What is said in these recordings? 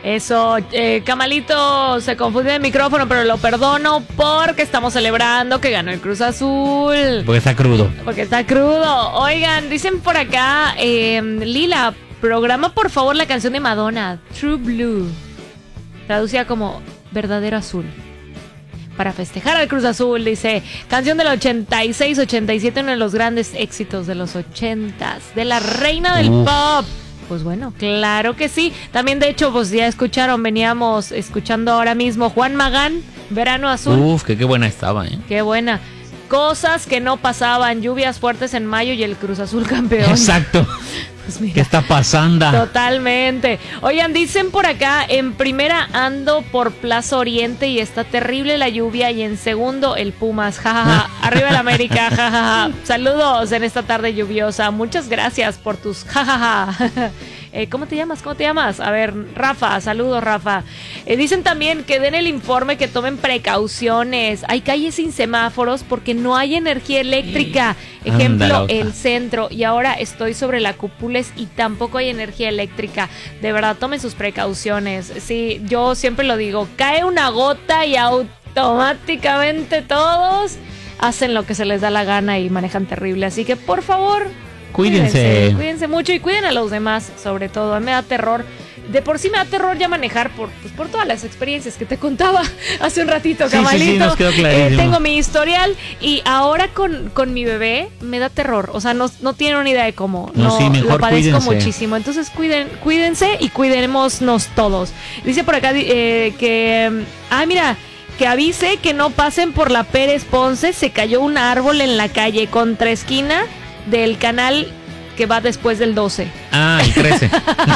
Eso, Camalito se confundió el micrófono, pero lo perdono porque estamos celebrando que ganó el Cruz Azul. Porque está crudo. Porque está crudo. Oigan, dicen por acá, Lila, programa por favor la canción de Madonna, True Blue. Traducida como Verdadero Azul. Para festejar al Cruz Azul, dice, canción del 86-87, uno de los grandes éxitos de los 80s, de la reina del pop. Pues bueno, claro que sí. También, de hecho, pues ya escucharon, veníamos escuchando ahora mismo Juan Magán, Verano Azul. Qué buena estaba, Qué buena. Cosas que no pasaban, lluvias fuertes en mayo y el Cruz Azul campeón. Exacto. Pues mira, ¿qué está pasando? Totalmente. Oigan, dicen por acá, en primera ando por Plaza Oriente y está terrible la lluvia, y en segundo el Pumas, jajaja. Arriba el América, jajaja. Saludos en esta tarde lluviosa. Muchas gracias por tus jajaja. ¿Cómo te llamas? ¿Cómo te llamas? A ver, Rafa, saludos, Rafa. Dicen también que den el informe, que tomen precauciones. Hay calles sin semáforos porque no hay energía eléctrica. Ejemplo, el centro. Y ahora estoy sobre la Cúpules y tampoco hay energía eléctrica. De verdad, tomen sus precauciones. Sí, yo siempre lo digo, cae una gota y automáticamente todos hacen lo que se les da la gana y manejan terrible. Así que, por favor, Cuídense mucho y cuiden a los demás, sobre todo. A mí me da terror. De por sí me da terror ya manejar por todas las experiencias que te contaba hace un ratito, Camalito. Sí, nos quedó clarísimo. Tengo mi historial y ahora con mi bebé me da terror. O sea, no tienen una idea de cómo. Mejor lo padezco cuídense muchísimo. Entonces cuídense y cuidémonos todos. Dice por acá que... mira... Que avise que no pasen por la Pérez Ponce. Se cayó un árbol en la calle contraesquina del canal que va después del 12. El 13.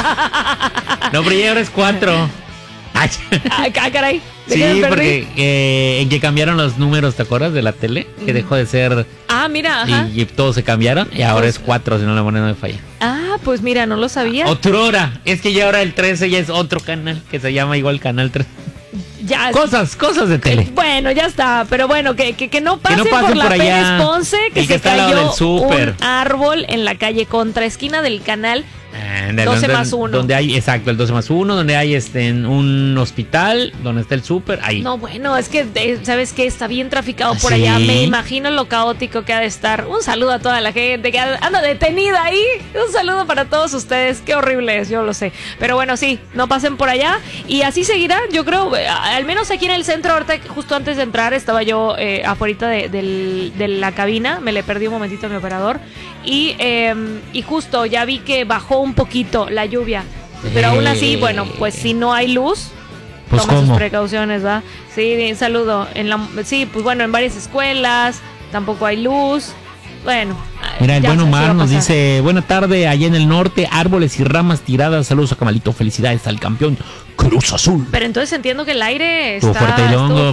No, pero ya ahora es 4. Caray. Sí, porque que cambiaron los números, ¿te acuerdas? De la tele, que dejó de ser... mira, ajá. Y todos se cambiaron, y ahora es 4, si no la moneda no me falla. Pues mira, no lo sabía. Otrora, es que ya ahora el 13 ya es otro canal, que se llama igual Canal 3. Ya, cosas de tele. Bueno, ya está, pero bueno, que no pasen por la Pérez Ponce, que se cayó un árbol en la calle contraesquina del canal 12+1. Donde hay, exacto, el 12+1, donde hay un hospital, donde está el súper, ahí. No, bueno, es que, ¿sabes qué? Está bien traficado por allá. Me imagino lo caótico que ha de estar. Un saludo a toda la gente que anda detenida ahí. Un saludo para todos ustedes. Qué horrible es, yo lo sé. Pero bueno, sí, no pasen por allá. Y así seguirá, yo creo, al menos aquí en el centro. Ahorita, justo antes de entrar, estaba yo afuera de la cabina. Me le perdí un momentito a mi operador. Y justo ya vi que bajó un poquito la lluvia, pero aún así, bueno, pues si no hay luz, pues tomen sus precauciones, ¿va? Sí, un saludo. Sí, pues bueno, en varias escuelas tampoco hay luz. Bueno, mira, el buen Omar nos dice, buena tarde, allá en el norte, árboles y ramas tiradas, saludos a Camalito, felicidades al campeón Cruz Azul. Pero entonces entiendo que el aire estuvo fuerte y longo.